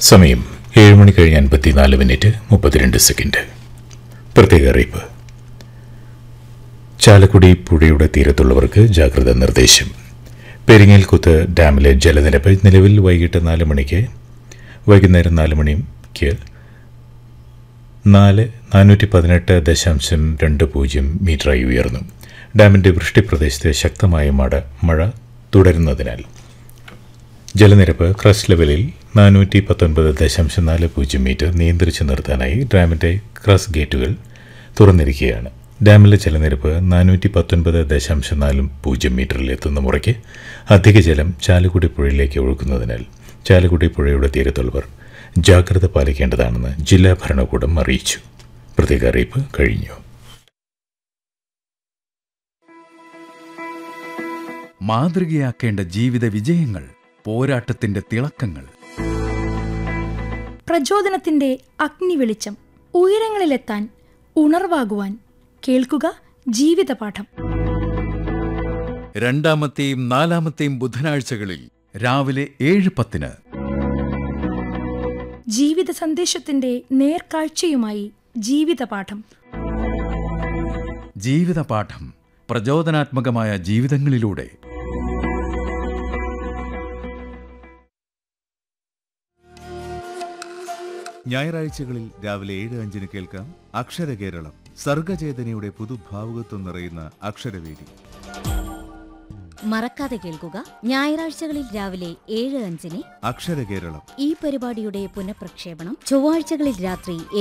സമയം 7 മണി കഴിഞ്ഞ് 54 minute 32 second. പ്രത്യേക അറിയിപ്പ്. ചാലക്കുടി പുഴയുടെ തീരത്തുള്ളവർക്ക് ജാഗ്രതാ നിർദ്ദേശം. പെരിങ്ങൽകുത്ത് ഡാമിലെ ജലനിരപ്പ് നിലവിൽ വൈകിട്ട് 4 മണിക്ക് വൈകുന്നേരം 4 മണിക്ക് 418.20 മീറ്ററായി ഉയർന്നു. ഡാമിന്റെ വൃഷ്ടിപ്രദേശത്ത് ശക്തമായ മഴ തുടരുന്നതിനാൽ ജലനിരപ്പ് ക്രസ്റ്റ് ലെവലിൽ 419.40 മീറ്റർ നിയന്ത്രിച്ചു നിർത്താനായി ഡാമിന്റെ ക്രസ്റ്റ് ഗേറ്റുകൾ തുറന്നിരിക്കുകയാണ്. ഡാമിലെ ജലനിരപ്പ് 419.40 മീറ്ററിൽ എത്തുന്ന മുറയ്ക്ക് അധിക ജലം ചാലക്കുടി പുഴയിലേക്ക് ഒഴുകുന്നതിനാൽ ചാലക്കുടി പുഴയുടെ തീരത്തുള്ളവർ ജാഗ്രത പാലിക്കേണ്ടതാണെന്ന് ജില്ലാ ഭരണകൂടം അറിയിച്ചു. പ്രത്യേക അറിയിപ്പ് കഴിഞ്ഞു. മാതൃകയാക്കേണ്ട ജീവിത വിജയങ്ങൾ, പോരാട്ടത്തിന്റെ തിളക്കങ്ങൾ, പ്രചോദനത്തിന്റെ അഗ്നി വെളിച്ചം, ഉയരങ്ങളിലെത്താൻ ഉണർവാകുവാൻ കേൾക്കുക ജീവിതപാഠം. 2-ാമത്തെയും 4-ാമത്തെയും ബുധനാഴ്ചകളിൽ രാവിലെ 7:10 ജീവിത സന്ദേശത്തിന്റെ നേർക്കാഴ്ചയുമായി ജീവിതപാഠം. ജീവിതപാഠം, പ്രചോദനാത്മകമായ ജീവിതങ്ങളിലൂടെ. ഞായറാഴ്ചകളിൽ രാവിലെ 7:05 കേൾക്കാം അക്ഷരകേരളം. സർഗചേതനയുടെ പുതുഭാവുകത്വം നിറയുന്ന അക്ഷരവേദി. മറക്കാതെ കേൾക്കുക ഞായറാഴ്ചകളിൽ രാവിലെ 7:05 അക്ഷരകേരളം. ഈ പരിപാടിയുടെ പുനഃപ്രക്ഷേപണം ചൊവ്വാഴ്ചകളിൽ രാത്രി